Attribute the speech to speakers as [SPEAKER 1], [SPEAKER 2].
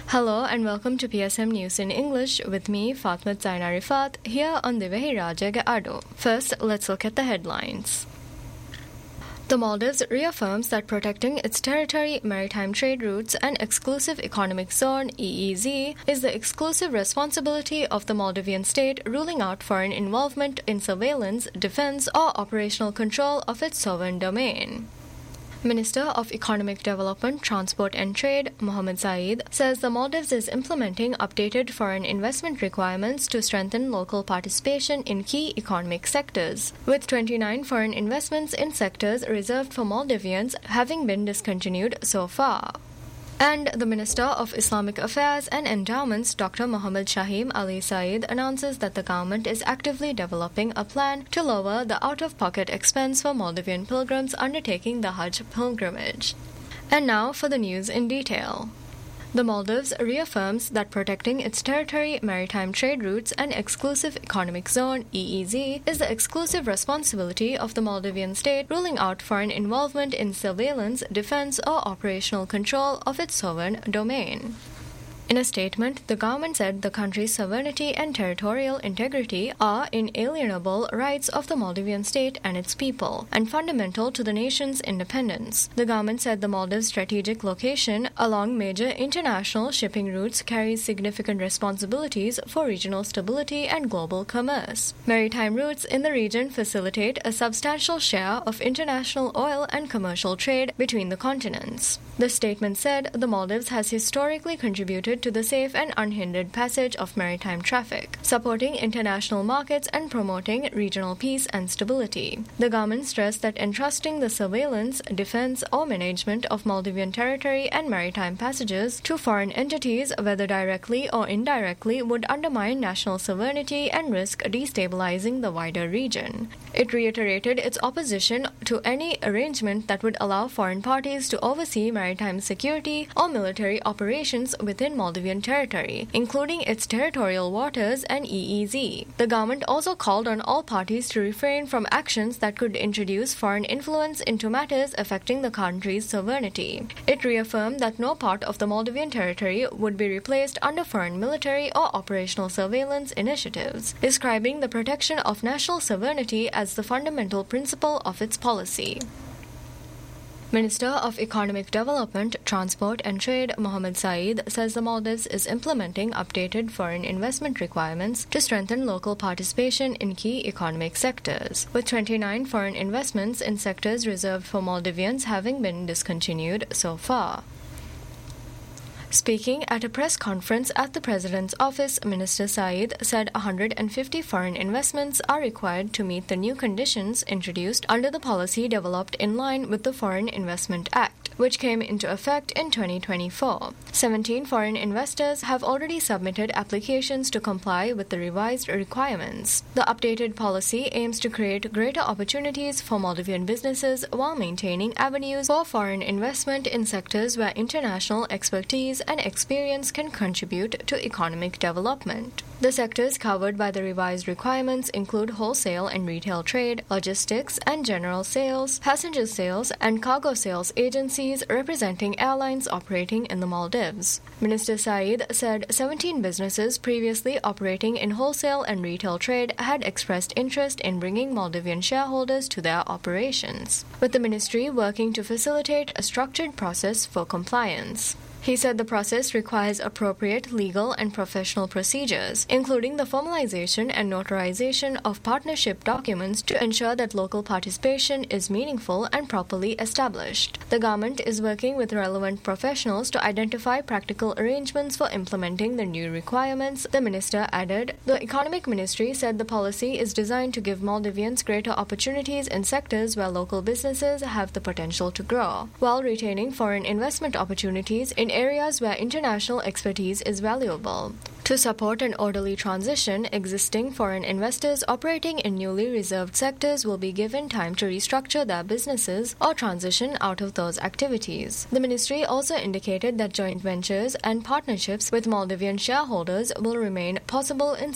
[SPEAKER 1] Hello and welcome to PSM News in English with me, Fatma Zaina Rifat, here on Divehi Raja Ado. First, let's look at the headlines. The Maldives reaffirms that protecting its territory, maritime trade routes, and exclusive economic zone (EEZ) is the exclusive responsibility of the Maldivian state, ruling out foreign involvement in surveillance, defense, or operational control of its sovereign domain. Minister of Economic Development, Transport and Trade, Mohammed Saeed, says the Maldives is implementing updated foreign investment requirements to strengthen local participation in key economic sectors, with 29 foreign investments in sectors reserved for Maldivians having been discontinued so far. And the Minister of Islamic Affairs and Endowments, Dr. Muhammad Shahim Ali Saeed, announces that the government is actively developing a plan to lower the out-of-pocket expense for Maldivian pilgrims undertaking the Hajj pilgrimage. And now for the news in detail. The Maldives reaffirms that protecting its territory, maritime trade routes, and exclusive economic zone (EEZ) is the exclusive responsibility of the Maldivian state, ruling out foreign involvement in surveillance, defense, or operational control of its sovereign domain. In a statement, the government said the country's sovereignty and territorial integrity are inalienable rights of the Maldivian state and its people, and fundamental to the nation's independence. The government said the Maldives' strategic location along major international shipping routes carries significant responsibilities for regional stability and global commerce. Maritime routes in the region facilitate a substantial share of international oil and commercial trade between the continents. The statement said the Maldives has historically contributed to the safe and unhindered passage of maritime traffic, supporting international markets and promoting regional peace and stability. The government stressed that entrusting the surveillance, defense, or management of Maldivian territory and maritime passages to foreign entities, whether directly or indirectly, would undermine national sovereignty and risk destabilizing the wider region. It reiterated its opposition to any arrangement that would allow foreign parties to oversee maritime security or military operations within Maldivian territory, including its territorial waters and EEZ. The government also called on all parties to refrain from actions that could introduce foreign influence into matters affecting the country's sovereignty. It reaffirmed that no part of the Maldivian territory would be replaced under foreign military or operational surveillance initiatives, describing the protection of national sovereignty as the fundamental principle of its policy. Minister of Economic Development, Transport and Trade, Mohammed Saeed, says the Maldives is implementing updated foreign investment requirements to strengthen local participation in key economic sectors, with 29 foreign investments in sectors reserved for Maldivians having been discontinued so far. Speaking at a press conference at the President's office, Minister Saeed said 150 foreign investments are required to meet the new conditions introduced under the policy developed in line with the Foreign Investment Act, which came into effect in 2024. 17 foreign investors have already submitted applications to comply with the revised requirements. The updated policy aims to create greater opportunities for Maldivian businesses while maintaining avenues for foreign investment in sectors where international expertise and experience can contribute to economic development. The sectors covered by the revised requirements include wholesale and retail trade, logistics and general sales, passenger sales, and cargo sales agencies representing airlines operating in the Maldives. Minister Saeed said 17 businesses previously operating in wholesale and retail trade had expressed interest in bringing Maldivian shareholders to their operations, with the ministry working to facilitate a structured process for compliance. He said the process requires appropriate legal and professional procedures, including the formalization and notarization of partnership documents to ensure that local participation is meaningful and properly established. The government is working with relevant professionals to identify practical arrangements for implementing the new requirements, the minister added. The Economic Ministry said the policy is designed to give Maldivians greater opportunities in sectors where local businesses have the potential to grow, while retaining foreign investment opportunities in areas where international expertise is valuable. To support an orderly transition, existing foreign investors operating in newly reserved sectors will be given time to restructure their businesses or transition out of those activities. The ministry also indicated that joint ventures and partnerships with Maldivian shareholders will remain possible in